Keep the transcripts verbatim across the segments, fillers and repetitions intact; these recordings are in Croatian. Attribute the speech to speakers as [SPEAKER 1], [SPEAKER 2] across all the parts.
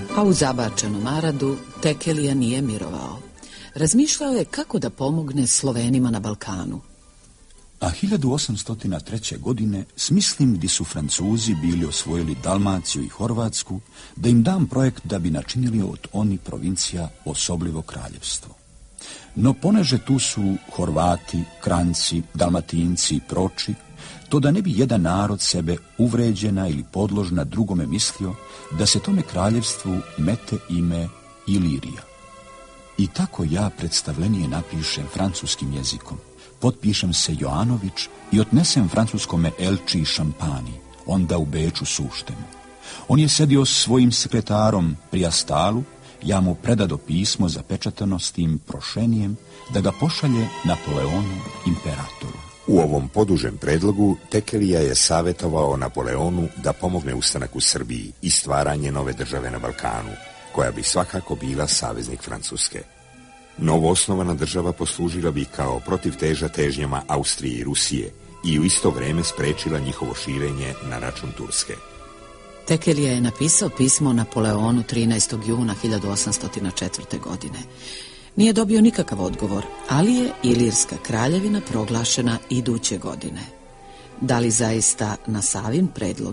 [SPEAKER 1] A u zabačenom Aradu Tekelija nije mirovao. Razmišljao je kako da pomogne Slovenima na Balkanu.
[SPEAKER 2] A hiljadu osamsto treće. godine smislim di su Francuzi bili osvojili Dalmaciju i Horvatsku, da im dam projekt da bi načinili od oni provincija osoblivo kraljevstvo. No poneže tu su Horvati, Kranjci, Dalmatinci i proči, to da ne bi jedan narod sebe uvređena ili podložna drugome mislio, da se tome kraljevstvu mete ime Ilirija. I tako ja predstavljenije napišem francuskim jezikom, potpišem se Joanović i odnesem francuskome Elči i Šampani, onda u Beču suštemu. On je sedio s svojim sekretarom prija stalu, ja mu predado pismo zapečatano s tim prošenijem da ga pošalje Napoleonu imperatoru.
[SPEAKER 3] U ovom podužem predlogu Tekelija je savjetovao Napoleonu da pomogne ustanak u Srbiji i stvaranje nove države na Balkanu, koja bi svakako bila saveznik Francuske. Novo osnovana država poslužila bi kao protivteža težnjama Austrije i Rusije i u isto vrijeme sprečila njihovo širenje na račun Turske.
[SPEAKER 1] Tekelija je napisao pismo Napoleonu trinaestog juna hiljadu osamsto četvrte. godine. Nije dobio nikakav odgovor, ali je Ilirska kraljevina proglašena iduće godine. Da li zaista na Savin predlog?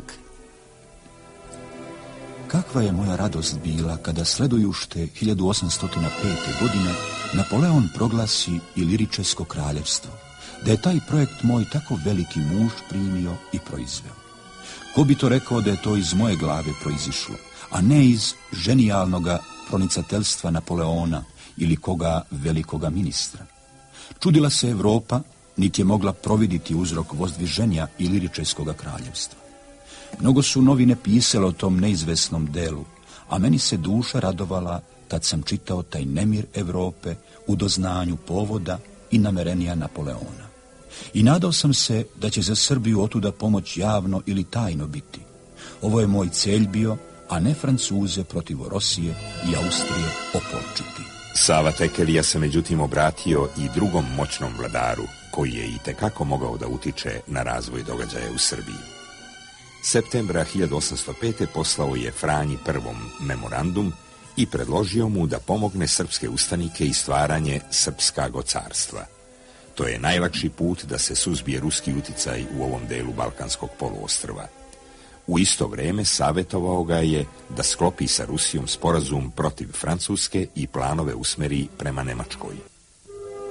[SPEAKER 2] Kakva je moja radost bila kada sledujušte hiljadu osamsto pete. godine Napoleon proglasi Iliričesko kraljevstvo, da je taj projekt moj tako veliki muž primio i proizveo. Ko bi to rekao da je to iz moje glave proizišlo, a ne iz ženijalnoga pronicateljstva Napoleona ili koga velikoga ministra. Čudila se Evropa, niti je mogla providiti uzrok vozdviženja Iliričeskoga kraljevstva. Mnogo su novine pisale o tom neizvesnom delu, a meni se duša radovala kad sam čitao taj nemir Evrope u doznanju povoda i namerenija Napoleona. I nadao sam se da će za Srbiju otuda pomoć javno ili tajno biti. Ovo je moj celj bio, a ne Francuze protiv Rosije i Austrije opolčiti.
[SPEAKER 3] Sava Tekelija se međutim obratio i drugom moćnom vladaru, koji je itekako mogao da utiče na razvoj događaja u Srbiji. Septembra hiljadu osamsto pete. poslao je Franji prvom memorandum i predložio mu da pomogne srpske ustanike i stvaranje Srpskago carstva. To je najlakši put da se suzbije ruski uticaj u ovom delu Balkanskog poluostrva. U isto vrijeme savjetovao ga je da sklopi sa Rusijom sporazum protiv Francuske i planove usmeri prema Nemačkoj.